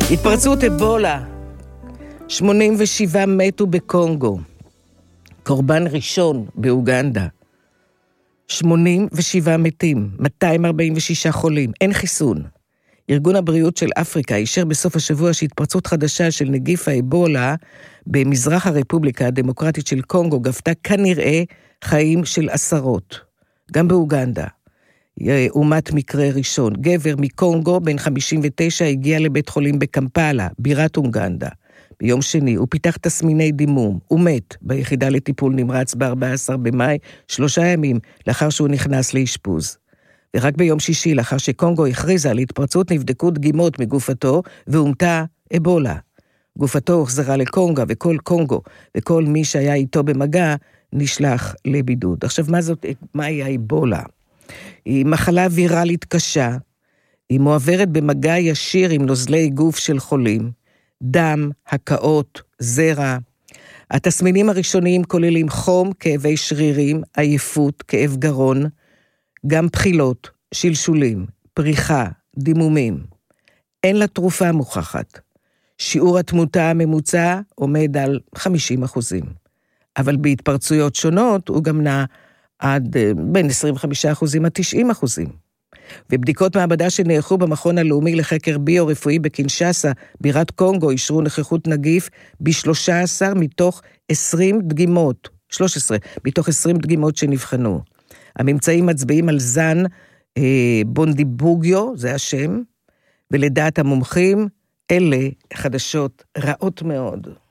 התפרצות אבולה, 87 מתו בקונגו, קורבן ראשון באוגנדה, 87 מתים, 246 חולים, אין חיסון. ארגון הבריאות של אפריקה אישר בסוף השבוע שהתפרצות חדשה של נגיף האבולה במזרח הרפובליקה הדמוקרטית של קונגו גבתה כנראה חיים של עשרות. גם באוגנדה, אומת מקרה ראשון, גבר מקונגו בן 59 הגיע לבית חולים בקמפלה, בירת אוגנדה. ביום שני הוא פיתח תסמיני דימום, הוא מת ביחידה לטיפול נמרץ ב-14 במאי, 3 ימים לאחר שהוא נכנס לאשפוז. ורק ביום שישי, לאחר שקונגו הכריזה על התפרצות, נבדקו דגימות מגופתו ואומתה אבולה. גופתו הוחזרה לקונגו, וכל קונגו וכל מי שהיה איתו במגע נשלח לבידוד. עכשיו, מהי האבולה? היא מחלה ויראלית קשה, היא מועברת במגע ישיר עם נוזלי גוף של חולים, דם, הקאות, זרע. התסמינים הראשוניים כוללים חום, כאבי שרירים, עייפות, כאב גרון, גם בחילות, שלשולים, פריחה, דימומים. אין לה תרופה מוכחת. שיעור התמותה הממוצע עומד על 50%. אבל בהתפרצויות שונות הוא גם נע עד בין 25% עד 90%. ובדיקות מעבדה שנערכו במכון הלאומי לחקר ביו-רפואי בקינשאסה, בירת קונגו, אישרו נוכחות נגיף ב-13 מתוך 20 דגימות, 13 מתוך 20 דגימות שנבחנו. הממצאים מצביעים על זן בונדיבוגיו, זה השם, ולדעת המומחים, אלה חדשות רעות מאוד.